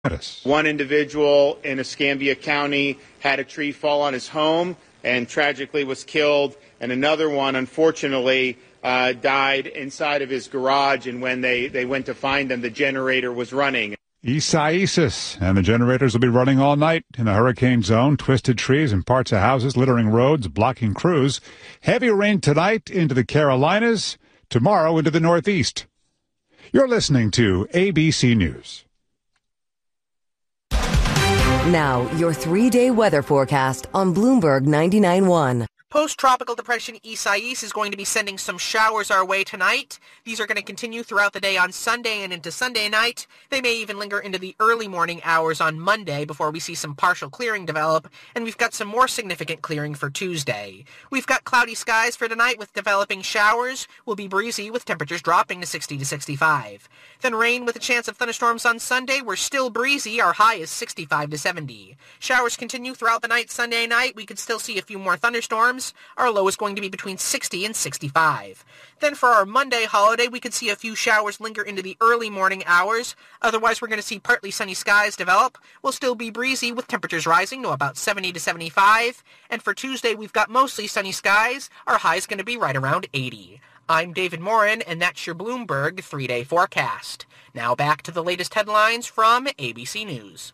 One individual in Escambia County had a tree fall on his home and tragically was killed, and another one, unfortunately, died inside of his garage, and when they went to find him, the generator was running. Isaias, and the generators will be running all night in the hurricane zone. Twisted trees and parts of houses littering roads, blocking crews. Heavy rain tonight into the Carolinas, tomorrow into the Northeast. You're listening to ABC News. Now, your 3-day weather forecast on Bloomberg 99.1. Post-tropical depression Isaias is going to be sending some showers our way tonight. These are going to continue throughout the day on Sunday and into Sunday night. They may even linger into the early morning hours on Monday before we see some partial clearing develop, and we've got some more significant clearing for Tuesday. We've got cloudy skies for tonight with developing showers. Will be breezy with temperatures dropping to 60 to 65. Then rain with a chance of thunderstorms on Sunday. We're still breezy. Our high is 65 to 70. Showers continue throughout the night Sunday night. We could still see a few more thunderstorms. Our low is going to be between 60 and 65. Then for our Monday holiday, we could see a few showers linger into the early morning hours. Otherwise, we're going to see partly sunny skies develop. We'll still be breezy with temperatures rising to about 70 to 75. And for Tuesday, we've got mostly sunny skies. Our high is going to be right around 80. I'm David Morin, and that's your Bloomberg 3-day forecast. Now back to the latest headlines from ABC News.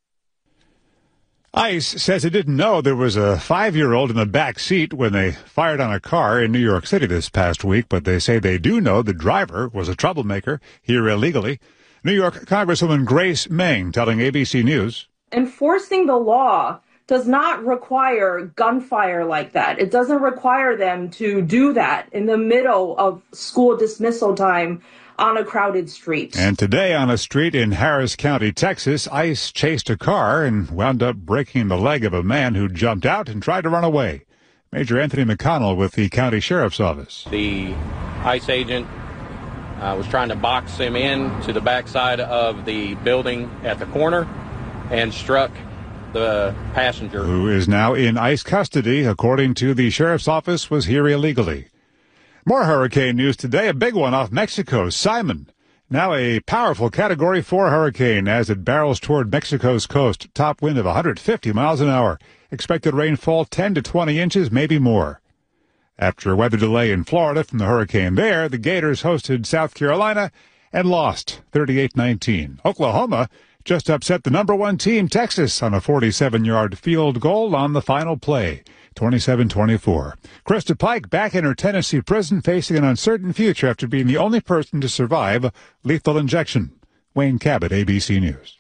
ICE says it didn't know there was a 5-year-old in the back seat when they fired on a car in New York City this past week, but they say they do know the driver was a troublemaker here illegally. New York Congresswoman Grace Meng telling ABC News. Enforcing the law does not require gunfire like that. It doesn't require them to do that in the middle of school dismissal time on a crowded street. And today on a street in Harris County, Texas, ICE chased a car and wound up breaking the leg of a man who jumped out and tried to run away. Major Anthony McConnell with the county sheriff's office. The ICE agent was trying to box him in to the backside of the building at the corner and struck the passenger, who is now in ICE custody, according to the sheriff's office, was here illegally. More hurricane news today, a big one off Mexico. Simon, now a powerful Category 4 hurricane as it barrels toward Mexico's coast. Top wind of 150 miles an hour. Expected rainfall 10 to 20 inches, maybe more. After a weather delay in Florida from the hurricane there, the Gators hosted South Carolina and lost 38-19. Oklahoma just upset the number 1 team, Texas, on a 47-yard field goal on the final play. 27-24. Krista Pike back in her Tennessee prison facing an uncertain future after being the only person to survive lethal injection. Wayne Cabot, ABC News.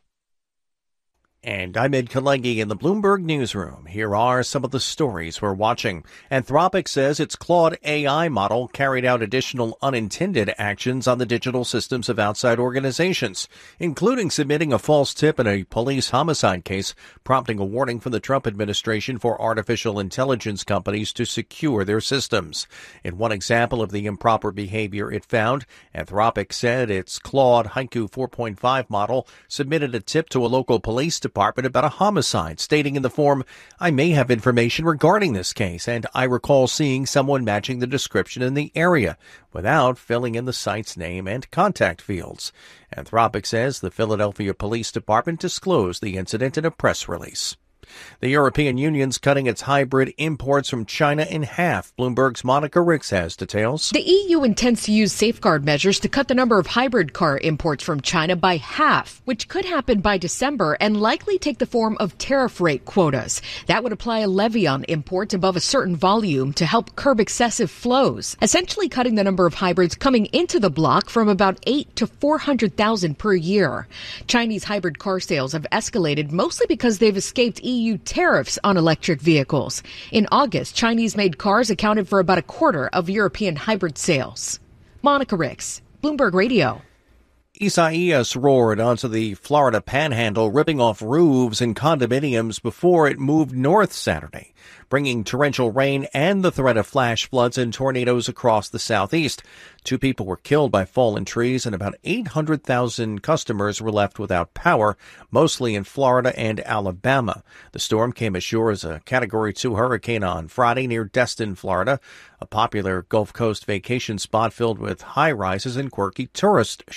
And I'm Ed Kalegi in the Bloomberg Newsroom. Here are some of the stories we're watching. Anthropic says its Claude AI model carried out additional unintended actions on the digital systems of outside organizations, including submitting a false tip in a police homicide case, prompting a warning from the Trump administration for artificial intelligence companies to secure their systems. In one example of the improper behavior it found, Anthropic said its Claude Haiku 4.5 model submitted a tip to a local police department about a homicide, stating in the form, "I may have information regarding this case, and I recall seeing someone matching the description in the area," without filling in the site's name and contact fields. Anthropic says the Philadelphia Police Department disclosed the incident in a press release. The European Union's cutting its hybrid imports from China in half. Bloomberg's Monica Ricks has details. The EU intends to use safeguard measures to cut the number of hybrid car imports from China by half, which could happen by December and likely take the form of tariff rate quotas. That would apply a levy on imports above a certain volume to help curb excessive flows, essentially cutting the number of hybrids coming into the bloc from about 8 to 400,000 per year. Chinese hybrid car sales have escalated mostly because they've escaped EU tariffs on electric vehicles. In August, Chinese-made cars accounted for about a quarter of European hybrid sales. Monica Ricks, Bloomberg Radio. Isaias roared onto the Florida Panhandle, ripping off roofs and condominiums before it moved north Saturday, bringing torrential rain and the threat of flash floods and tornadoes across the southeast. 2 people were killed by fallen trees, and about 800,000 customers were left without power, mostly in Florida and Alabama. The storm came ashore as a Category 2 hurricane on Friday near Destin, Florida, a popular Gulf Coast vacation spot filled with high-rises and quirky tourist shops.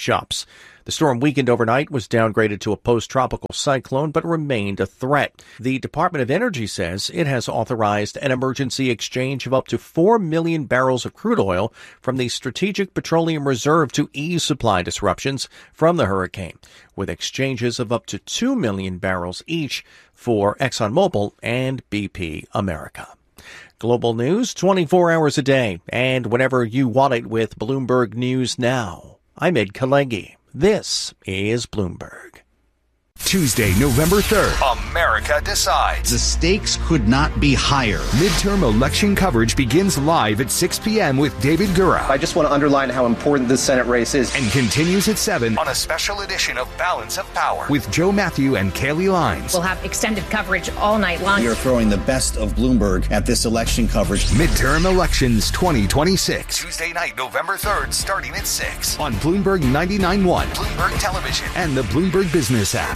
The storm weakened overnight, was downgraded to a post-tropical cyclone, but remained a threat. The Department of Energy says it has authorized an emergency exchange of up to 4 million barrels of crude oil from the Strategic Petroleum Reserve to ease supply disruptions from the hurricane, with exchanges of up to 2 million barrels each for ExxonMobil and BP America. Global news 24 hours a day, and whenever you want it with Bloomberg News Now. I'm Ed Kalegi. This is Bloomberg. Tuesday, November 3rd. America decides. The stakes could not be higher. Midterm election coverage begins live at 6 p.m. with David Gura. I just want to underline how important this Senate race is. And continues at 7 on a special edition of Balance of Power with Joe Matthew and Kaylee Lines. We'll have extended coverage all night long. We are throwing the best of Bloomberg at this election coverage. Midterm elections 2026. Tuesday night, November 3rd, starting at 6 on Bloomberg 99.1, Bloomberg Television, and the Bloomberg Business app.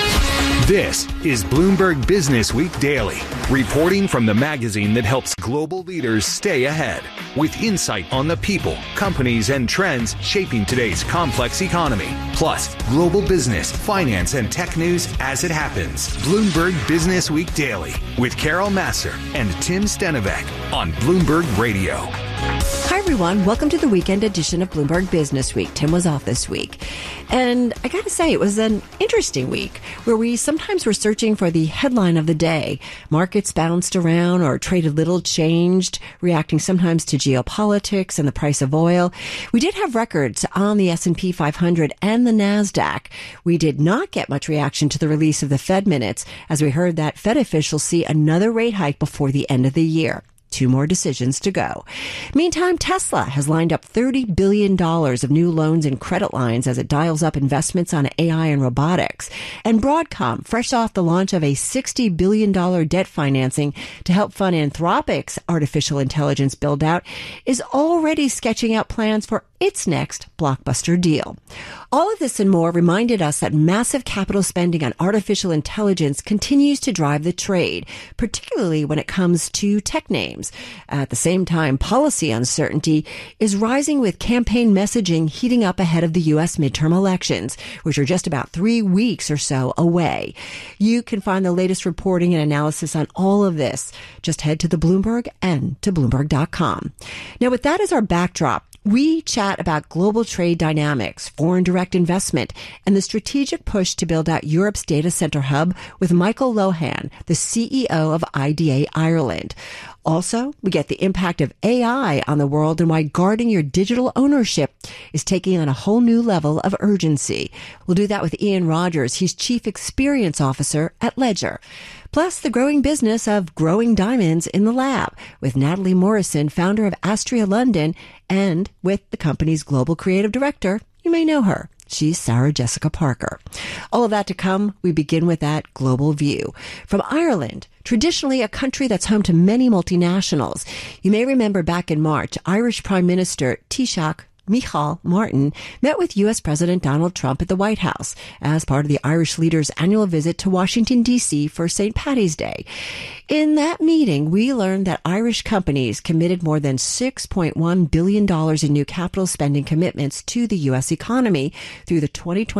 This is Bloomberg Business Week Daily, reporting from the magazine that helps global leaders stay ahead, with insight on the people, companies, and trends shaping today's complex economy, plus global business, finance, and tech news as it happens. Bloomberg Business Week Daily with Carol Masser and Tim Stenovec on Bloomberg Radio. Hi, everyone. Welcome to the weekend edition of Bloomberg Business Week. Tim was off this week. And I got to say, it was an interesting week where we sometimes were searching for the headline of the day. Markets bounced around or traded little changed, reacting sometimes to geopolitics and the price of oil. We did have records on the S&P 500 and the NASDAQ. We did not get much reaction to the release of the Fed minutes, as we heard that Fed officials see another rate hike before the end of the year. 2 more decisions to go. Meantime, Tesla has lined up $30 billion of new loans and credit lines as it dials up investments on AI and robotics. And Broadcom, fresh off the launch of a $60 billion debt financing to help fund Anthropic's artificial intelligence build-out, is already sketching out plans for its next blockbuster deal. All of this and more reminded us that massive capital spending on artificial intelligence continues to drive the trade, particularly when it comes to tech names. At the same time, policy uncertainty is rising, with campaign messaging heating up ahead of the U.S. midterm elections, which are just about 3 weeks or so away. You can find the latest reporting and analysis on all of this. Just head to the Bloomberg and to Bloomberg.com. Now, with that as our backdrop, we chat about global trade dynamics, foreign direct investment, and the strategic push to build out Europe's data center hub with Michael Lohan, the CEO of IDA Ireland. Also, we get the impact of AI on the world and why guarding your digital ownership is taking on a whole new level of urgency. We'll do that with Ian Rogers. He's Chief Experience Officer at Ledger. Plus, the growing business of growing diamonds in the lab with Natalie Morrison, founder of Astria London, and with the company's global creative director. You may know her. She's Sarah Jessica Parker. All of that to come. We begin with that global view. From Ireland, traditionally a country that's home to many multinationals. You may remember back in March, Irish Prime Minister Taoiseach Micheál Martin met with U.S. President Donald Trump at the White House as part of the Irish leader's annual visit to Washington, D.C. for St. Paddy's Day. In that meeting, we learned that Irish companies committed more than $6.1 billion in new capital spending commitments to the U.S. economy through the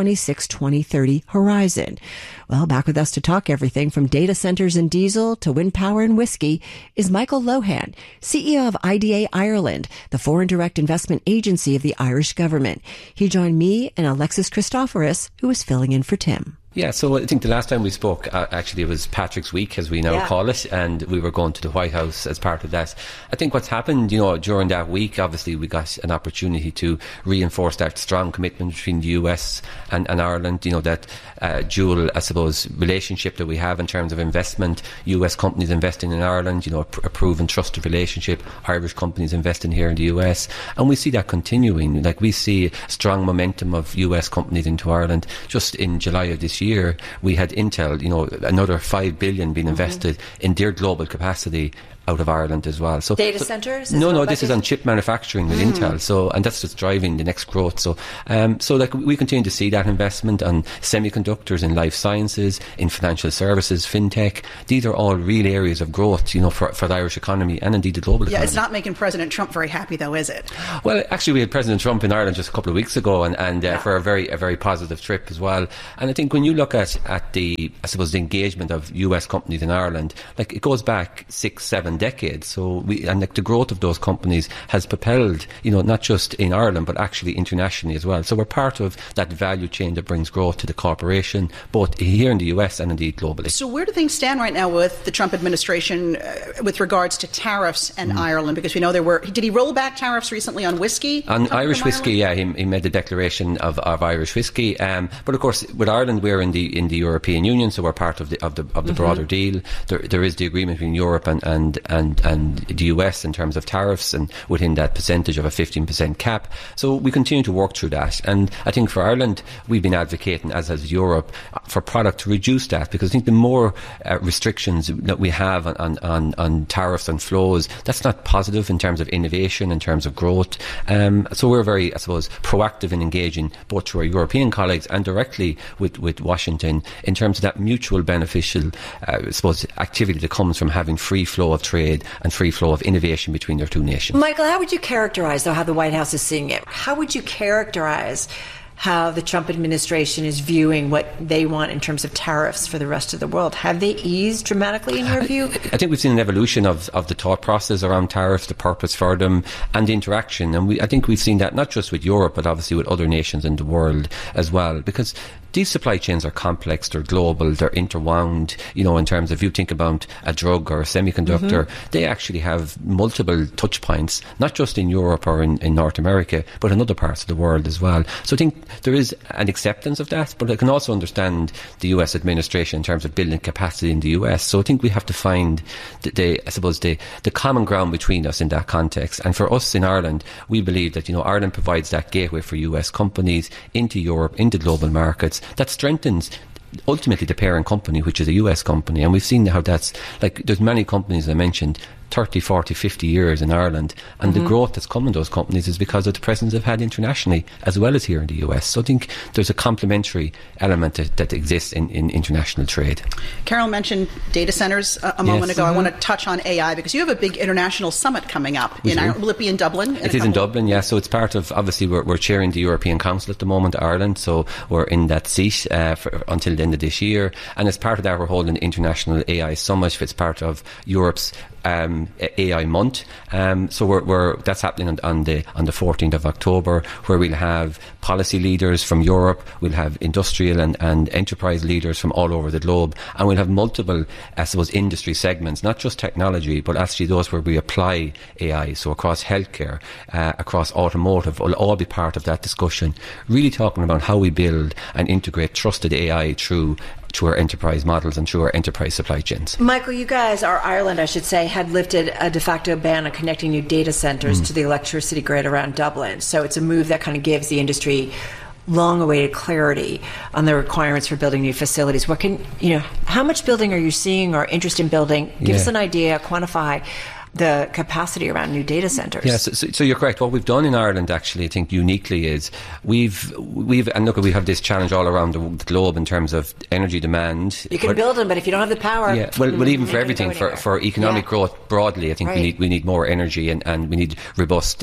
2026-2030 horizon. Well, back with us to talk everything from data centers and diesel to wind power and whiskey is Michael Lohan, CEO of IDA Ireland, the foreign direct investment agency of the Irish government. He joined me and Alexis Christoforous, who was filling in for Tim. Yeah, so I think the last time we spoke, actually it was Patrick's Week, as we now call it, and we were going to the White House as part of that. I think what's happened, during that week, obviously we got an opportunity to reinforce that strong commitment between the US and Ireland, that dual, I suppose, relationship that we have in terms of investment, US companies investing in Ireland, a proven trusted relationship, Irish companies investing here in the US, and we see that continuing. Like, we see strong momentum of US companies into Ireland. Just in July of this year, we had Intel, another $5 billion being invested in their global capacity out of Ireland as well. So data centers? No, this is on chip manufacturing with Intel. So, and that's just driving the next growth. So, like we continue to see that investment on semiconductors, in life sciences, in financial services, fintech. These are all real areas of growth, for the Irish economy and indeed the global economy. It's not making President Trump very happy, though, is it? Well, actually, we had President Trump in Ireland just a couple of weeks ago, and for a very positive trip as well. And I think when you look at the engagement of US companies in Ireland, like it goes back 6-7 decades. So the growth of those companies has propelled, not just in Ireland but actually internationally as well. So we're part of that value chain that brings growth to the corporation, both here in the US and indeed globally. So where do things stand right now with the Trump administration with regards to tariffs and Ireland? Because we know did he roll back tariffs recently on whiskey? On Irish whiskey, yeah, he made the declaration of Irish whiskey. But of course, with Ireland, we're in the European Union, so we're part of the broader deal. There is the agreement between Europe and the US in terms of tariffs, and within that percentage of a 15% cap. So we continue to work through that. And I think for Ireland, we've been advocating, as has Europe, for product to reduce that, because I think the more restrictions that we have on tariffs and flows, that's not positive in terms of innovation, in terms of growth. So we're very, proactive in engaging both through our European colleagues and directly with Washington in terms of that mutual beneficial, activity that comes from having free flow of trade and free flow of innovation between their two nations. Michael, how would you characterize, though, how the White House is seeing it? How would you characterize how the Trump administration is viewing what they want in terms of tariffs for the rest of the world? Have they eased dramatically in your view? I think we've seen an evolution of the thought process around tariffs, the purpose for them, and the interaction. And I think we've seen that not just with Europe, but obviously with other nations in the world as well, because these supply chains are complex, they're global, they're interwound, in terms of, you think about a drug or a semiconductor, they actually have multiple touch points, not just in Europe or in North America, but in other parts of the world as well. So I think there is an acceptance of that, but I can also understand the US administration in terms of building capacity in the US. So I think we have to find the common ground between us in that context. And for us in Ireland, we believe that, Ireland provides that gateway for US companies into Europe, into global markets, that strengthens ultimately the parent company, which is a US company. And we've seen how that's, there's many companies I mentioned, 30, 40, 50 years in Ireland, and the growth that's come in those companies is because of the presence they've had internationally as well as here in the US. So I think there's a complementary element that exists in international trade. Carol mentioned data centers a moment ago. I want to touch on AI because you have a big international summit coming up in Ireland. Will it be in Dublin? It is in Dublin, yeah. So it's part of, obviously, we're chairing the European Council at the moment, Ireland, so we're in that seat until the end of this year. And as part of that, we're holding the International AI Summit. It's part of Europe's AI month. So that's happening on the 14th of October, where we'll have policy leaders from Europe, we'll have industrial and enterprise leaders from all over the globe, and we'll have multiple, industry segments, not just technology, but actually those where we apply AI. So across healthcare, across automotive, will all be part of that discussion, really talking about how we build and integrate trusted AI through our enterprise models and through our enterprise supply chains. Michael, you guys, or Ireland, I should say, had lifted a de facto ban on connecting new data centers to the electricity grid around Dublin. So it's a move that kind of gives the industry long-awaited clarity on the requirements for building new facilities. How much building are you seeing or interest in building? Give us an idea, quantify the capacity around new data centers. Yes, so you're correct. What we've done in Ireland, actually, I think uniquely is we've and look, we have this challenge all around the globe in terms of energy demand. You can build them, but if you don't have the power, well, even for everything, for economic growth broadly, I think we need more energy and we need robust,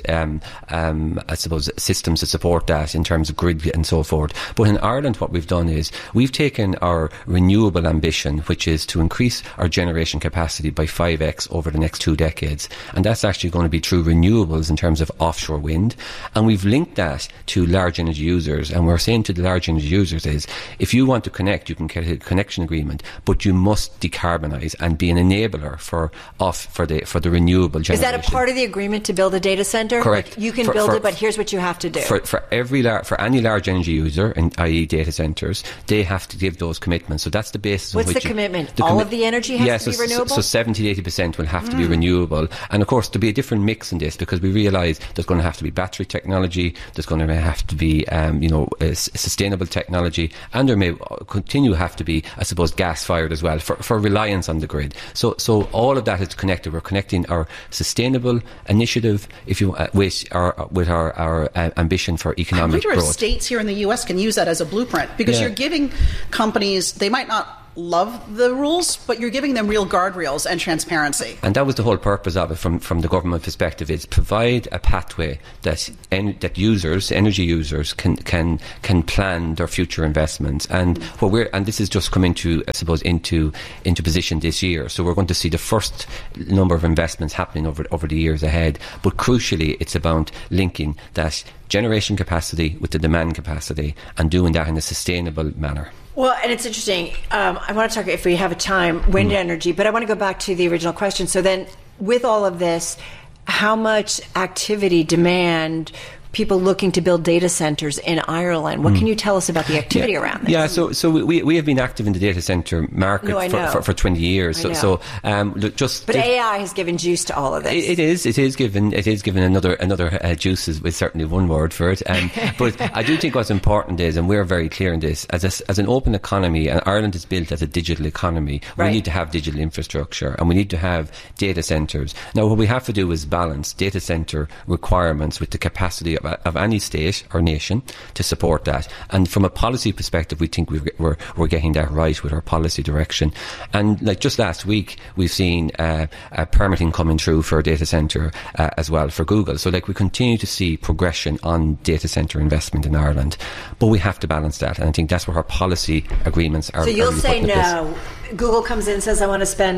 systems to support that in terms of grid and so forth. But in Ireland, what we've done is we've taken our renewable ambition, which is to increase our generation capacity by 5x over the next 2 decades. And that's actually going to be through renewables in terms of offshore wind. And we've linked that to large energy users. And we're saying to the large energy users is, if you want to connect, you can get a connection agreement, but you must decarbonise and be an enabler for the renewable generation. Is that a part of the agreement to build a data centre? Correct. You can build it, but here's what you have to do. For any large energy user, i.e. data centres, they have to give those commitments. So that's the basis. What's the commitment? All of the energy has to be renewable? So 70 to 80% will have to be renewable renewable. And of course, there'll be a different mix in this because we realise there's going to have to be battery technology, there's going to have to be, sustainable technology, and there may continue to have to be, I suppose, gas-fired as well for reliance on the grid. So all of that is connected. We're connecting our sustainable initiative, with our ambition for economic growth. I wonder if states here in the U.S. can use that as a blueprint, because you're giving companies, they might not love the rules, but you're giving them real guardrails and transparency. And that was the whole purpose of it from the government perspective, is provide a pathway that energy users can plan their future investments. And this is just coming to, I suppose, into position this year. So we're going to see the first number of investments happening over the years ahead. But crucially, it's about linking that generation capacity with the demand capacity and doing that in a sustainable manner. Well, and it's interesting. I want to talk, if we have time, wind energy, but I want to go back to the original question. So then, with all of this, how much activity, demand, people looking to build data centers in Ireland? What can you tell us about the activity around this? Yeah, so we have been active in the data center market for 20 years. But AI has given juice to all of this. It is given another juice is certainly one word for it. But I do think what's important is, and we're very clear in this, as an open economy, and Ireland is built as a digital economy, we need to have digital infrastructure and we need to have data centers. Now, what we have to do is balance data center requirements with the capacity of any state or nation to support that. And from a policy perspective, we think we're getting that right with our policy direction. And like just last week, we've seen permitting coming through for a data centre as well for Google. So we continue to see progression on data centre investment in Ireland. But we have to balance that. And I think that's where our policy agreements are. So you'll say no. Google comes in and says, I want to spend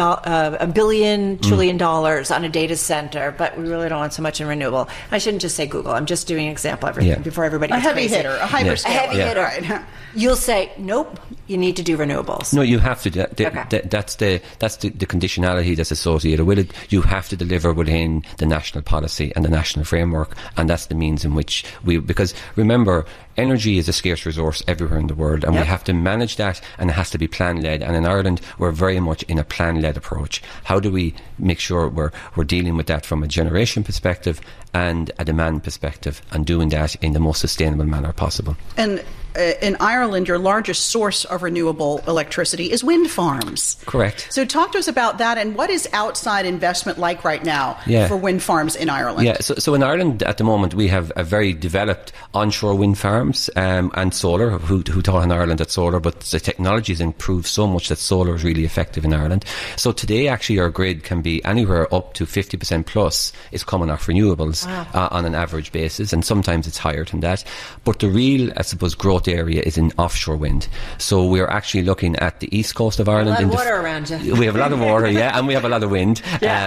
$1 billion trillion on a data center, but we really don't want so much in renewable. I shouldn't just say Google. I'm just doing an example before everybody gets crazy. A hyperscaler. A heavy hitter. Right. You'll say, nope, you need to do renewables. No, you have to. That's the conditionality that's associated with it. You have to deliver within the national policy and the national framework, and that's the means in which because remember, energy is a scarce resource everywhere in the world, and we have to manage that, and it has to be plan-led. And in Ireland, we're very much in a plan-led approach. How do we make sure we're dealing with that from a generation perspective and a demand perspective, and doing that in the most sustainable manner possible? And in Ireland, your largest source of renewable electricity is wind farms. Correct. So talk to us about that, and what is outside investment like right now for wind farms in Ireland? Yeah, so in Ireland at the moment, we have a very developed onshore wind farms and solar. Who thought in Ireland that solar, but the technology has improved so much that solar is really effective in Ireland. So today, actually, our grid can be anywhere up to 50% plus is coming off renewables on an average basis, and sometimes it's higher than that. But the real, I suppose, growth area is in offshore wind. So we're actually looking at the east coast of Ireland. A lot of water around you. We have a lot of water, and we have a lot of wind.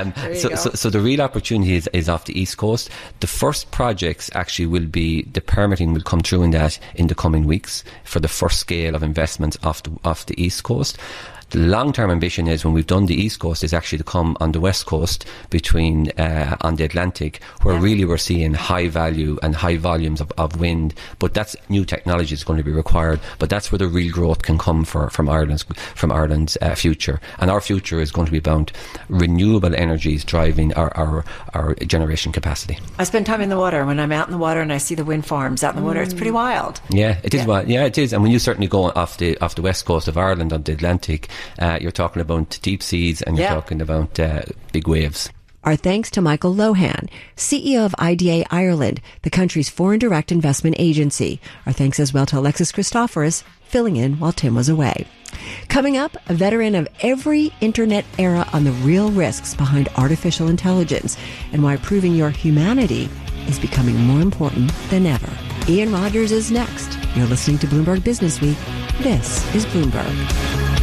So the real opportunity is off the east coast. The first projects actually will be, the permitting will come through in that in the coming weeks for the first scale of investments off the east coast. The long-term ambition is, when we've done the East Coast, is actually to come on the West Coast between on the Atlantic, where really we're seeing high value and high volumes of wind. But that's new technology is going to be required. But that's where the real growth can come from Ireland's future. And our future is going to be about renewable energies driving our generation capacity. I spend time in the water. When I'm out in the water and I see the wind farms out in the water, it's pretty wild. Yeah, it is wild. Yeah, it is. And when you certainly go off the West Coast of Ireland on the Atlantic, you're talking about deep seas, and you're talking about big waves. Our thanks to Michael Lohan, CEO of IDA Ireland, the country's foreign direct investment agency. Our thanks as well to Alexis Christoforous, filling in while Tim was away. Coming up, a veteran of every internet era on the real risks behind artificial intelligence and why proving your humanity is becoming more important than ever. Ian Rogers is next. You're listening to Bloomberg Business Week. This is Bloomberg.